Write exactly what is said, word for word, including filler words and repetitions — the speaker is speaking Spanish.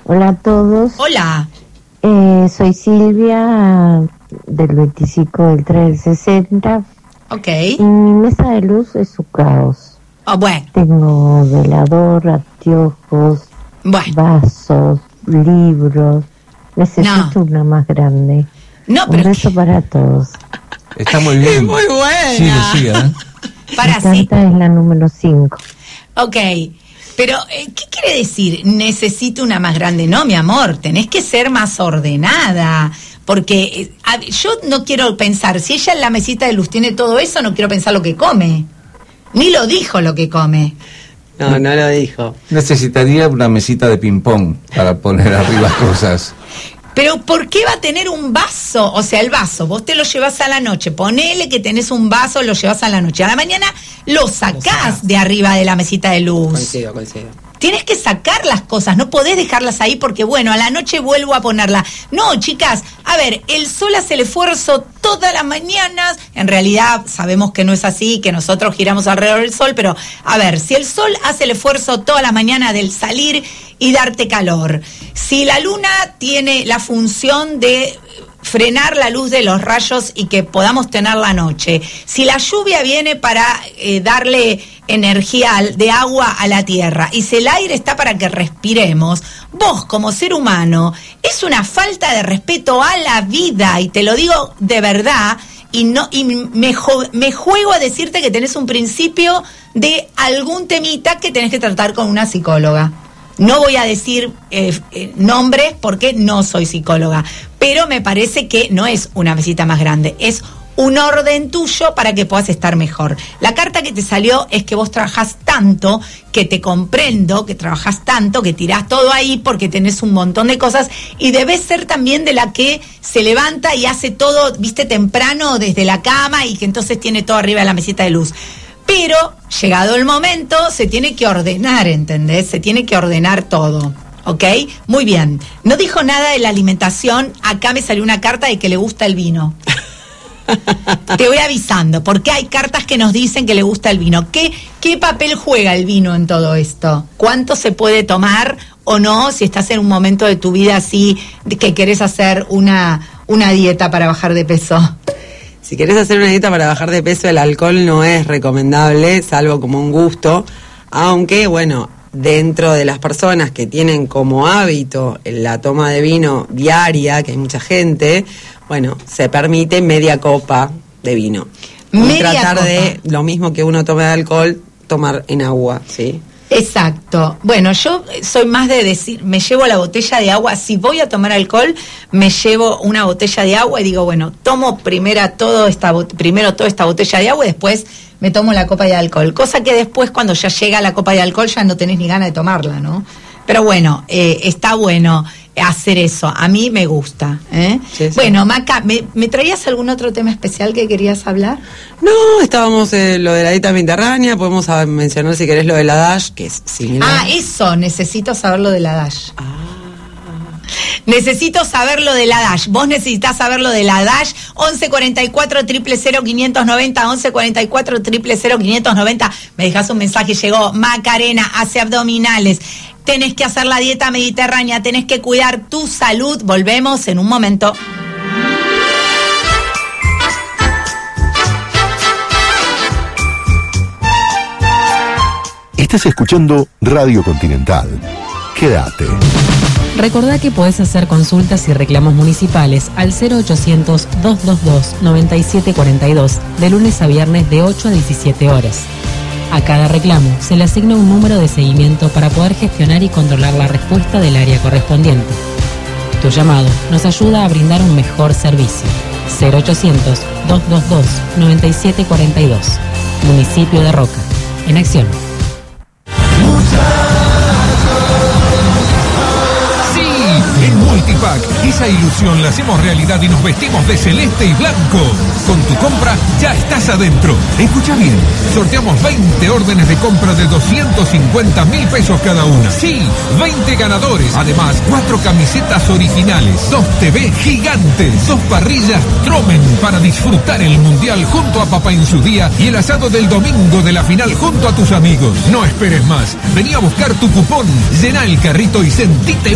Hola a todos. Hola. Eh, soy Silvia, del veinticinco del tres del sesenta. Ok. Y mi mesa de luz es su caos. Oh, bueno. Tengo velador, anteojos, Bueno. vasos, libros. Necesito No. una más grande. No, Un pero beso para todos. Está muy bien. es muy buena. Sí, Lucía, ¿eh? Para La sí. carta es la número cinco. Ok. Pero, eh, ¿qué quiere decir? Necesito una más grande. No, mi amor, tenés que ser más ordenada. Porque eh, a- yo no quiero pensar, si ella en la mesita de luz tiene todo eso, no quiero pensar lo que come. Ni lo dijo lo que come. No, no lo dijo. Necesitaría una mesita de ping-pong para poner arriba cosas. Pero ¿por qué va a tener un vaso? O sea, el vaso, vos te lo llevas a la noche, ponele que tenés un vaso, lo llevas a la noche. A la mañana lo sacás, Lo sacás. de arriba de la mesita de luz. Coincido, coincido. Tienes que sacar las cosas, no podés dejarlas ahí porque, bueno, a la noche vuelvo a ponerla. No, chicas, a ver, el sol hace el esfuerzo todas las mañanas. En realidad sabemos que no es así, que nosotros giramos alrededor del sol, pero, a ver, si el sol hace el esfuerzo todas las mañanas del salir y darte calor, si la luna tiene la función de frenar la luz de los rayos y que podamos tener la noche, si la lluvia viene para eh, darle energía al- de agua a la tierra y si el aire está para que respiremos, vos como ser humano, es una falta de respeto a la vida, y te lo digo de verdad, y no y me, jo- me juego a decirte que tenés un principio de algún temita que tenés que tratar con una psicóloga. No voy a decir eh, eh, nombres porque no soy psicóloga, pero me parece que no es una mesita más grande, es un orden tuyo para que puedas estar mejor. La carta que te salió es que vos trabajás tanto, que te comprendo, que trabajás tanto, que tirás todo ahí porque tenés un montón de cosas y debes ser también de la que se levanta y hace todo, viste, temprano desde la cama y que entonces tiene todo arriba de la mesita de luz. Pero, llegado el momento, se tiene que ordenar, ¿entendés? Se tiene que ordenar todo, ¿ok? Muy bien. No dijo nada de la alimentación. Acá me salió una carta de que le gusta el vino. Te voy avisando, porque hay cartas que nos dicen que le gusta el vino. ¿Qué, qué papel juega el vino en todo esto? ¿Cuánto se puede tomar o no si estás en un momento de tu vida así de que querés hacer una, una dieta para bajar de peso? Si querés hacer una dieta para bajar de peso, el alcohol no es recomendable, salvo como un gusto, aunque, bueno, dentro de las personas que tienen como hábito la toma de vino diaria, que hay mucha gente, bueno, se permite media copa de vino. Y Media tratar copa. de, lo mismo que uno toma de alcohol, tomar en agua, ¿sí? Exacto. Bueno, yo soy más de decir, me llevo la botella de agua. Si voy a tomar alcohol, me llevo una botella de agua y digo, bueno, tomo primero, todo esta, bot- primero toda esta botella de agua y después me tomo la copa de alcohol. Cosa que después, cuando ya llega la copa de alcohol, ya no tenés ni ganas de tomarla, ¿no? Pero bueno, eh, está bueno hacer eso. A mí me gusta. ¿eh? Sí, sí. Bueno, Maca, ¿me, ¿me traías algún otro tema especial que querías hablar? No, estábamos en lo de la dieta mediterránea, podemos ah, mencionar si querés lo de la DASH, que es similar. Ah, eso, necesito saber lo de la Dash. Necesito saber lo de la Dash. Vos necesitas saber lo de la Dash. once cuarenta y cuatro, cero cero cero, quinientos noventa, once cuarenta y cuatro, cero cero cero, quinientos noventa. Me dejas un mensaje, llegó Macarena, hace abdominales. Tenés que hacer la dieta mediterránea, tenés que cuidar tu salud. Volvemos en un momento. Estás escuchando Radio Continental. Quédate. Recordá que podés hacer consultas y reclamos municipales al cero ochocientos, doscientos veintidós, noventa y siete cuarenta y dos de lunes a viernes de ocho a diecisiete horas. A cada reclamo se le asigna un número de seguimiento para poder gestionar y controlar la respuesta del área correspondiente. Tu llamado nos ayuda a brindar un mejor servicio. cero ochocientos, doscientos veintidós, noventa y siete cuarenta y dos. Municipio de Roca. En acción. En Multipack, esa ilusión la hacemos realidad y nos vestimos de celeste y blanco. Con tu compra ya estás adentro. Escucha bien, sorteamos veinte órdenes de compra de doscientos cincuenta mil pesos cada una. Sí, veinte ganadores. Además, cuatro camisetas originales, dos T V gigantes, dos parrillas Tromen para disfrutar el Mundial junto a papá en su día y el asado del domingo de la final junto a tus amigos. No esperes más. Vení a buscar tu cupón, llená el carrito y sentite